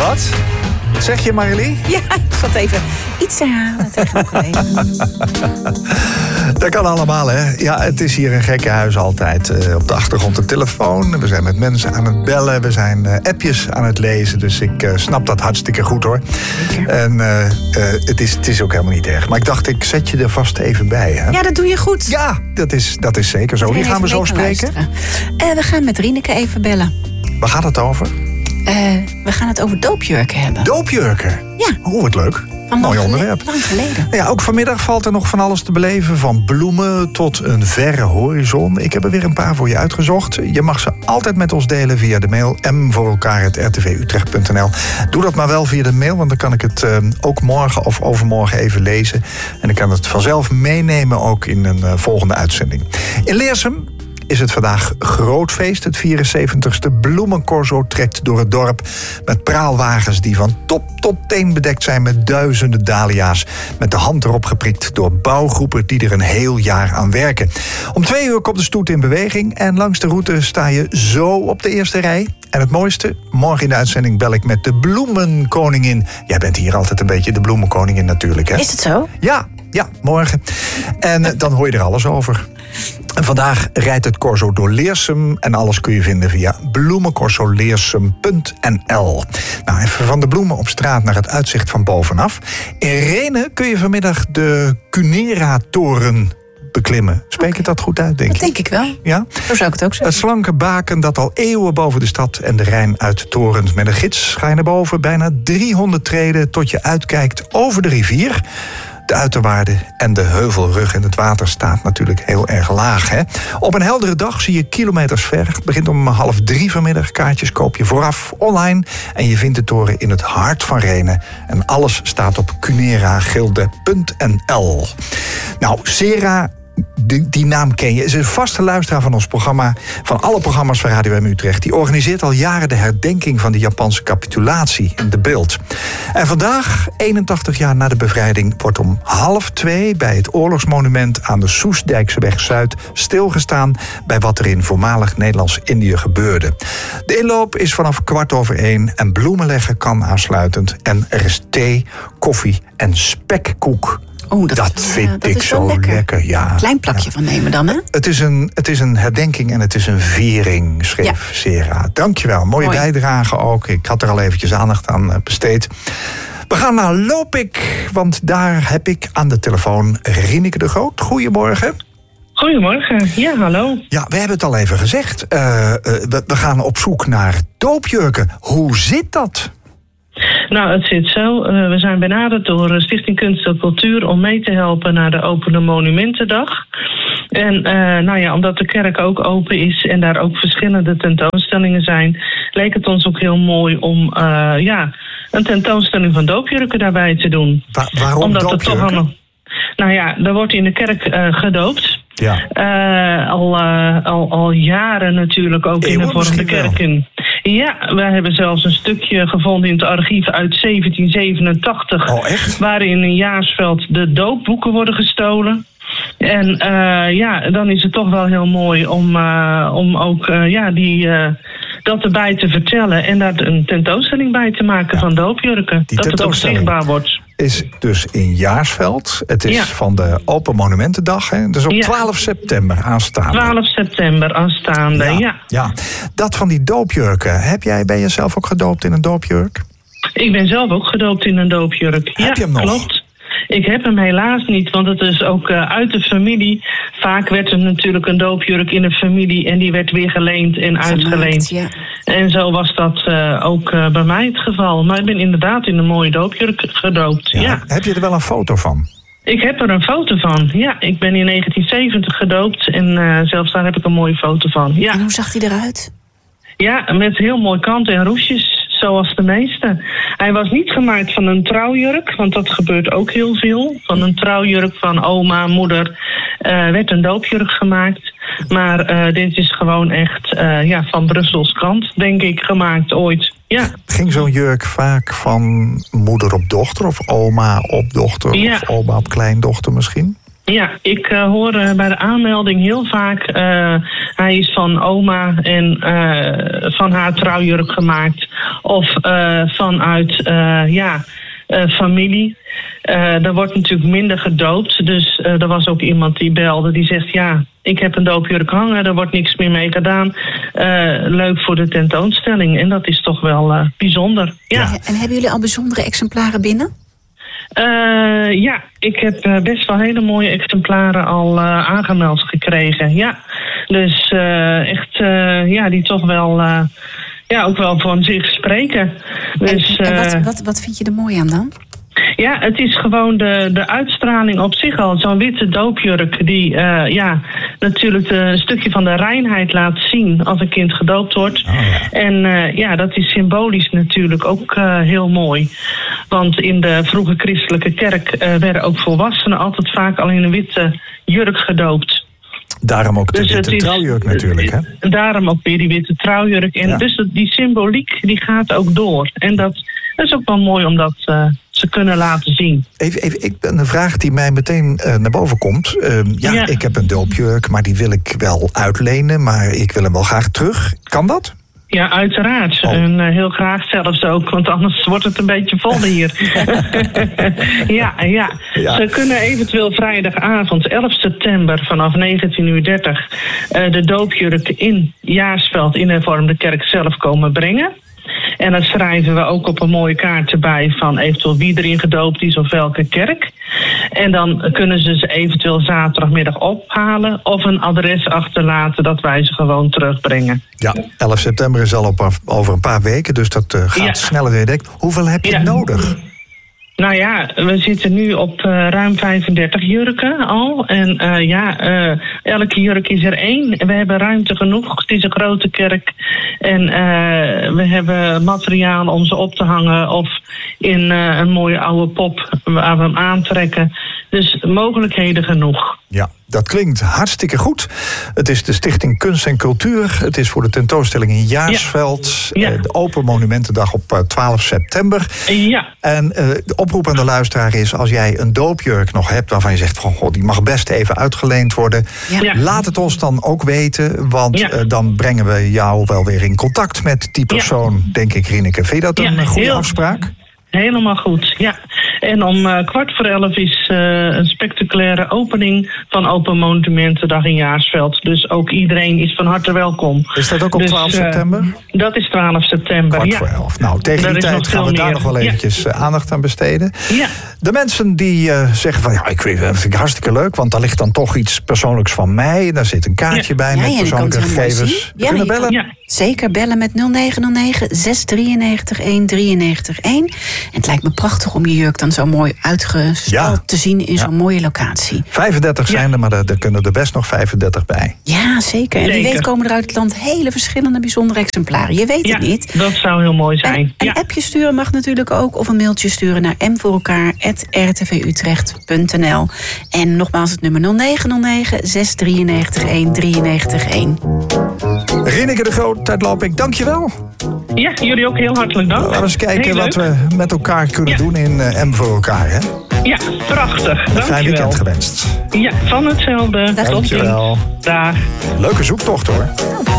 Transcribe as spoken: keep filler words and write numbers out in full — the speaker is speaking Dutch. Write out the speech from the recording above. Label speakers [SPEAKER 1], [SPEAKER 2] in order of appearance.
[SPEAKER 1] Wat? Wat zeg je, Marilie?
[SPEAKER 2] Ja, ik zat even iets herhalen tegen mijn collega.
[SPEAKER 1] Dat kan allemaal, hè? Ja, het is hier een gekke huis altijd. Uh, op de achtergrond de telefoon. We zijn met mensen aan het bellen. We zijn uh, appjes aan het lezen. Dus ik uh, snap dat hartstikke goed, hoor.
[SPEAKER 2] Zeker.
[SPEAKER 1] En uh, uh, het, is, het is ook helemaal niet erg. Maar ik dacht, ik zet je er vast even bij, hè?
[SPEAKER 2] Ja, dat doe je goed.
[SPEAKER 1] Ja, dat is, dat is zeker zo. Wie gaan we zo spreken?
[SPEAKER 2] Uh, we gaan met Rieneke even bellen.
[SPEAKER 1] Waar gaat het over?
[SPEAKER 2] Uh, we gaan het over doopjurken hebben.
[SPEAKER 1] Doopjurken?
[SPEAKER 2] Ja.
[SPEAKER 1] Oh, wat leuk.
[SPEAKER 2] Van
[SPEAKER 1] Mooi
[SPEAKER 2] lang
[SPEAKER 1] onderwerp.
[SPEAKER 2] Geleden, lang geleden.
[SPEAKER 1] Ja, ook vanmiddag valt er nog van alles te beleven. Van bloemen tot een verre horizon. Ik heb er weer een paar voor je uitgezocht. Je mag ze altijd met ons delen via de mail m voor elkaar at r t v utrecht punt n l. Doe dat maar wel via de mail, want dan kan ik het uh, ook morgen of overmorgen even lezen. En ik kan het vanzelf meenemen ook in een uh, volgende uitzending. In Leersum is het vandaag groot feest. Het vierenzeventigste bloemencorso trekt door het dorp met praalwagens die van top tot teen bedekt zijn met duizenden dahlia's, met de hand erop geprikt door bouwgroepen die er een heel jaar aan werken. Om twee uur komt de stoet in beweging en langs de route sta je zo op de eerste rij. En het mooiste, morgen in de uitzending bel ik met de bloemenkoningin. Jij bent hier altijd een beetje de bloemenkoningin natuurlijk, hè?
[SPEAKER 2] Is het zo?
[SPEAKER 1] Ja, ja, morgen. En uh, dan hoor je er alles over. En vandaag rijdt het corso door Leersum en alles kun je vinden via bloemencorsoleersum punt n l. Nou, even van de bloemen op straat naar het uitzicht van bovenaf. In Rhenen kun je vanmiddag de Cunera-toren beklimmen. Spreek okay. ik dat goed uit, denk
[SPEAKER 2] dat
[SPEAKER 1] je?
[SPEAKER 2] Dat denk ik wel.
[SPEAKER 1] Ja?
[SPEAKER 2] Zo zou ik het ook zeggen.
[SPEAKER 1] Het slanke baken dat al eeuwen boven de stad en de Rijn uittorent. Met een gids ga je naar boven, bijna driehonderd treden tot je uitkijkt over de rivier. De uiterwaarden en de heuvelrug en het water staat natuurlijk heel erg laag. Hè? Op een heldere dag zie je kilometers ver. Het begint om half drie vanmiddag. Kaartjes koop je vooraf online. En je vindt de toren in het hart van Rhenen. En alles staat op cuneragilde punt n l. Nou, Sera, Die, die naam ken je. Is een vaste luisteraar van ons programma, van alle programma's van Radio M Utrecht. Die organiseert al jaren de herdenking van de Japanse capitulatie in de beeld. En vandaag, eenentachtig jaar na de bevrijding, wordt om half twee bij het oorlogsmonument aan de Soestdijkseweg Zuid stilgestaan bij wat er in voormalig Nederlands-Indië gebeurde. De inloop is vanaf kwart over één en bloemen leggen kan aansluitend. En er is thee, koffie en spekkoek.
[SPEAKER 2] Oh, dat,
[SPEAKER 1] dat vind ja, dat ik zo lekker. lekker ja.
[SPEAKER 2] Klein plakje ja. van nemen dan, hè?
[SPEAKER 1] Het is, een, het is een herdenking en het is een viering, schreef ja. Sera. Dankjewel, mooie Mooi. bijdrage ook. Ik had er al eventjes aandacht aan besteed. We gaan naar Lopik, want daar heb ik aan de telefoon Rieneke de Groot. Goedemorgen.
[SPEAKER 3] Goedemorgen, ja, hallo.
[SPEAKER 1] Ja, we hebben het al even gezegd. Uh, uh, we, we gaan op zoek naar doopjurken. Hoe zit dat?
[SPEAKER 3] Nou, het zit zo. Uh, we zijn benaderd door Stichting Kunst en Cultuur om mee te helpen naar de Opene Monumentendag. En uh, nou ja, omdat de kerk ook open is en daar ook verschillende tentoonstellingen zijn, leek het ons ook heel mooi om uh, ja, een tentoonstelling van doopjurken daarbij te doen.
[SPEAKER 1] Wa- waarom
[SPEAKER 3] omdat
[SPEAKER 1] doopjurken?
[SPEAKER 3] Het toch allemaal, nou ja, er wordt in de kerk uh, gedoopt.
[SPEAKER 1] Ja.
[SPEAKER 3] Uh, al, uh, al, al jaren natuurlijk ook Eeuwen in de vormde kerken. Ja, wij hebben zelfs een stukje gevonden in het archief uit zeventien zevenentachtig.
[SPEAKER 1] Oh, echt?
[SPEAKER 3] Waarin in Jaarsveld de doopboeken worden gestolen. En uh, ja, dan is het toch wel heel mooi om, uh, om ook uh, ja, die, uh, dat erbij te vertellen. En daar een tentoonstelling bij te maken ja. van doopjurken. Dat het ook zichtbaar wordt.
[SPEAKER 1] Is dus in Jaarsveld. Het is ja. van de Open Monumentendag. Hè? Dus op ja. twaalf september aanstaande.
[SPEAKER 3] twaalf september aanstaande, ja.
[SPEAKER 1] ja. ja. Dat van die doopjurken. Heb jij, ben je zelf ook gedoopt in een doopjurk?
[SPEAKER 3] Ik ben zelf ook gedoopt in een doopjurk.
[SPEAKER 1] Heb
[SPEAKER 3] ja,
[SPEAKER 1] je hem nog?
[SPEAKER 3] Klopt. Ik heb hem helaas niet, want het is ook uh, uit de familie. Vaak werd er natuurlijk een doopjurk in de familie en die werd weer geleend en uitgeleend. Ja. En zo was dat uh, ook uh, bij mij het geval. Maar ik ben inderdaad in een mooie doopjurk gedoopt. Ja. Ja.
[SPEAKER 1] Heb je er wel een foto van?
[SPEAKER 3] Ik heb er een foto van, ja. Ik ben in negentien zeventig gedoopt en uh, zelfs daar heb ik een mooie foto van. Ja.
[SPEAKER 2] En hoe zag hij eruit?
[SPEAKER 3] Ja, met heel mooi kanten en roesjes. Zoals de meeste. Hij was niet gemaakt van een trouwjurk, want dat gebeurt ook heel veel. Van een trouwjurk van oma, moeder, uh, werd een doopjurk gemaakt. Maar uh, dit is gewoon echt uh, ja, van Brussels kant, denk ik, gemaakt ooit. Ja.
[SPEAKER 1] Ging zo'n jurk vaak van moeder op dochter of oma op dochter ja. of oma op kleindochter misschien?
[SPEAKER 3] Ja, ik uh, hoor uh, bij de aanmelding heel vaak... Uh, hij is van oma en uh, van haar trouwjurk gemaakt. Of uh, vanuit uh, ja, uh, familie. Uh, er wordt natuurlijk minder gedoopt. Dus uh, er was ook iemand die belde die zegt... ja, ik heb een doopjurk hangen, er wordt niks meer mee gedaan. Uh, leuk voor de tentoonstelling. En dat is toch wel uh, bijzonder. Ja.
[SPEAKER 2] Ja. En hebben jullie al bijzondere exemplaren binnen?
[SPEAKER 3] Uh, ja, ik heb uh, best wel hele mooie exemplaren al uh, aangemeld gekregen. Ja, dus uh, echt, uh, ja, die toch wel, uh, ja, ook wel van zich spreken. Dus,
[SPEAKER 2] en en wat,
[SPEAKER 3] uh,
[SPEAKER 2] wat, wat vind je er mooi aan dan?
[SPEAKER 3] Ja, het is gewoon de, de uitstraling op zich al. Zo'n witte doopjurk die uh, ja, natuurlijk de, een stukje van de reinheid laat zien als een kind gedoopt wordt. Oh, ja. En uh, ja, dat is symbolisch natuurlijk ook uh, heel mooi. Want in de vroege christelijke kerk uh, werden ook volwassenen altijd vaak al in een witte jurk gedoopt.
[SPEAKER 1] Daarom ook de
[SPEAKER 3] dus
[SPEAKER 1] witte
[SPEAKER 3] is,
[SPEAKER 1] trouwjurk natuurlijk, hè?
[SPEAKER 3] Daarom ook weer die witte trouwjurk. En ja. Dus die symboliek die gaat ook door. En dat, dat is ook wel mooi om dat uh, te kunnen laten zien.
[SPEAKER 1] Even, even ik, een vraag die mij meteen uh, naar boven komt. Uh, ja, ja, ik heb een doopjurk, maar die wil ik wel uitlenen. Maar ik wil hem wel graag terug. Kan dat?
[SPEAKER 3] Ja, uiteraard. Oh. En uh, heel graag zelfs ook, want anders wordt het een beetje vol hier. ja, ja, ja. Ze kunnen eventueel vrijdagavond elf september vanaf negentien uur dertig uh, de doopjurk in Jaarsveld in de hervormde kerk zelf komen brengen. En dan schrijven we ook op een mooie kaart erbij van eventueel wie erin gedoopt is of welke kerk. En dan kunnen ze ze eventueel zaterdagmiddag ophalen of een adres achterlaten dat wij ze gewoon terugbrengen.
[SPEAKER 1] Ja, elf september is al op, over een paar weken, dus dat uh, gaat ja. sneller weer dek. Hoeveel heb je ja. nodig?
[SPEAKER 3] Nou ja, we zitten nu op uh, ruim vijfendertig jurken al. En uh, ja, uh, elke jurk is er één. We hebben ruimte genoeg. Het is een grote kerk. En uh, we hebben materiaal om ze op te hangen. Of in uh, een mooie oude pop waar we hem aantrekken. Dus mogelijkheden genoeg.
[SPEAKER 1] Ja, dat klinkt hartstikke goed. Het is de Stichting Kunst en Cultuur. Het is voor de tentoonstelling in Jaarsveld. Ja. Ja. De Open Monumentendag op twaalf september.
[SPEAKER 3] Ja.
[SPEAKER 1] En uh, de oproep aan de luisteraar is... als jij een doopjurk nog hebt waarvan je zegt... van god, die mag best even uitgeleend worden. Ja. Laat het ons dan ook weten. Want ja. uh, dan brengen we jou wel weer in contact met die persoon. Ja. Denk ik, Rieneke. Vind je dat een ja, goede heel... afspraak?
[SPEAKER 3] Helemaal goed, ja. En om uh, kwart voor elf is uh, een spectaculaire opening van Open Monumentendag in Jaarsveld. Dus ook iedereen is van harte welkom.
[SPEAKER 1] Is dat ook op dus, twaalf september? Uh,
[SPEAKER 3] dat is twaalf september,
[SPEAKER 1] kwart
[SPEAKER 3] ja.
[SPEAKER 1] voor elf. Nou, tegen die tijd gaan we daar meer. nog wel eventjes ja. aandacht aan besteden.
[SPEAKER 3] Ja.
[SPEAKER 1] De mensen die uh, zeggen van, ja, ik vind, dat vind ik hartstikke leuk, want daar ligt dan toch iets persoonlijks van mij. Daar zit een kaartje ja. bij ja, met persoonlijke gegevens.
[SPEAKER 2] Ja,
[SPEAKER 1] kunnen bellen?
[SPEAKER 2] Ja. Zeker, bellen met nul negen nul negen zes drie negen een drie negen een. En het lijkt me prachtig om je jurk dan zo mooi uitgestald ja. te zien in ja. zo'n mooie locatie.
[SPEAKER 1] vijfendertig zijn ja. er, maar er kunnen er best nog vijfendertig bij.
[SPEAKER 2] Ja, zeker. En wie weet komen er uit het land hele verschillende bijzondere exemplaren. Je weet
[SPEAKER 3] ja,
[SPEAKER 2] het niet.
[SPEAKER 3] Dat zou heel mooi zijn.
[SPEAKER 2] En, een ja. appje sturen mag natuurlijk ook, of een mailtje sturen naar m voor elkaar apenstaartje r t v utrecht punt n l. En nogmaals het nummer nul negen nul negen zes drie negen een drie negen een.
[SPEAKER 1] Rieneke de Groot, Tijdloping, dankjewel.
[SPEAKER 3] Ja, jullie ook heel hartelijk dank.
[SPEAKER 1] Laten we eens kijken wat we met elkaar kunnen ja. doen in uh, M voor elkaar, hè?
[SPEAKER 3] Ja, prachtig.
[SPEAKER 1] Een fijn weekend gewenst.
[SPEAKER 3] Ja, van hetzelfde.
[SPEAKER 1] Dankjewel.
[SPEAKER 3] Dag.
[SPEAKER 1] Leuke zoektocht, hoor.